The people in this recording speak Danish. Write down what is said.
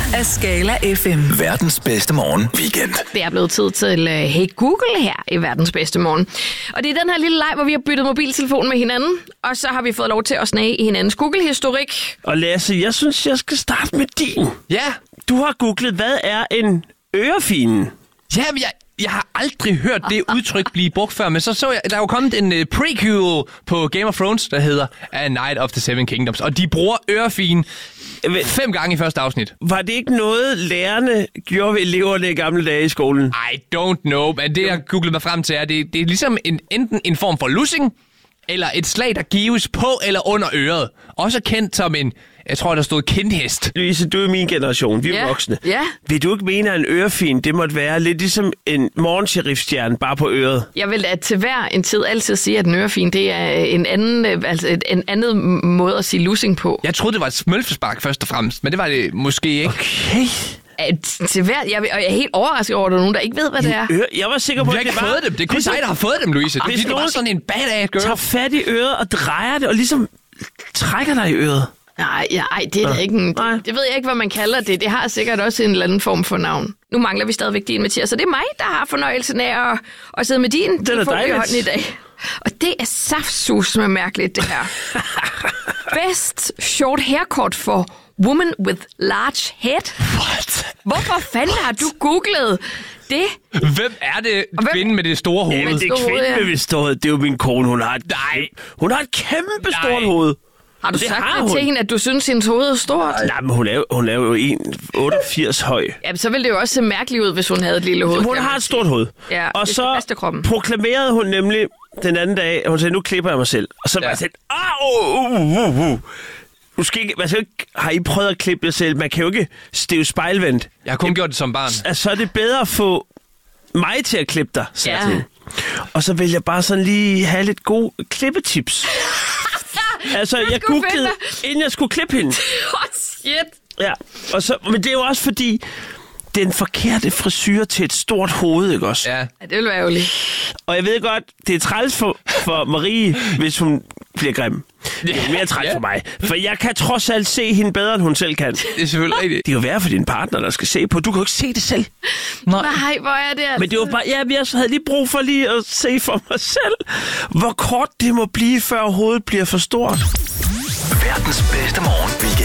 af Skala FM. Verdens bedste morgen weekend. Det er blevet tid til Hey Google her i Verdens bedste morgen. Og det er den her lille leg, hvor vi har byttet mobiltelefon med hinanden, og så har vi fået lov til at snage i hinandens Google-historik. Og Lasse, jeg synes, jeg skal starte med din. Ja. Du har googlet, hvad er en ørefine? Jamen, jeg har aldrig hørt det udtryk blive brugt før, men så jeg, der er jo kommet en prequel på Game of Thrones, der hedder A Night of the Seven Kingdoms, og de bruger ørefine 5 gange i første afsnit. Var det ikke noget, lærerne gjorde ved eleverne i gamle dage i skolen? I don't know, men det jeg googlede mig frem til er, det er ligesom enten en form for lussing, eller et slag, der gives på eller under øret. Også kendt som en, jeg tror, der stod kindhest. Louise, du er min generation. Vi er voksne. Ja. Vil du ikke mene, at en ørefin, det måtte være lidt ligesom en morgensheriffstjerne, bare på øret? Jeg vil til hver en tid altid sige, at en ørefin, det er en anden måde at sige lussing på. Jeg troede, det var et smølfespark først og fremmest, men det var det måske ikke. Okay. Til hver, jeg er helt overrasket over, at der er nogen, der ikke ved, hvad det er. Jeg var sikker på, Vi at har ikke fået dem. Det er kun dig, der har fået dem, Louise. Hvis Det var nogen sådan en badass girl. tager fat i øret og drejer det, og ligesom trækker dig i øret. Nej, det er da ikke en... Det ved jeg ikke, hvad man kalder det. Det har sikkert også en eller anden form for navn. Nu mangler vi stadigvæk din, Mathias. Så det er mig, der har fornøjelsen af at sidde med din telefon i hånden i dag. Og det er saftsus med mærkeligt, det her. Best short haircut for woman with large head. What? Hvorfor fanden har du googlet det? Hvem er det kvinden med det store hoved? Men det er kvinden med store hoved. Det er jo min kone. Hun har et kæmpe stort hoved. Har du Det sagt har det til hun. hende, at du synes, hendes hoved er stort? Nej, men hun er jo 1,88 høj. Ja, så ville det jo også se mærkeligt ud, hvis hun havde et lille hoved. Hun har et stort hoved. Ja, og det så er kroppen. proklamerede hun nemlig den anden dag, hun sagde, nu klipper jeg mig selv. Og så var jeg sådan, Du skal ikke, har I prøvet at klippe jer selv? Man kan jo ikke støve spejlvendt. Jeg har kun gjort det som barn. Altså, så er det bedre at få mig til at klippe dig, sagde hun. Og så vil jeg bare sådan lige have lidt gode klippetips. Altså, jeg googlede, inden jeg skulle klippe hende. Shit. Ja, og så, men det er jo også fordi, den forkerte frisyr til et stort hoved, ikke også? Ja. Ja, det ville være ærgerligt. Og jeg ved godt, det er træls for Marie, hvis hun bliver grim. Det er mere træls for mig. For jeg kan trods alt se hende bedre, end hun selv kan. Det er selvfølgelig rigtigt. Det er jo værd for din partner, der skal se på. Du kan jo ikke se det selv. Nej, hvor er det altså. Men det var bare, jeg havde lige brug for lige at se for mig selv, hvor kort det må blive, før hovedet bliver for stort. Verdens bedste morgen weekend.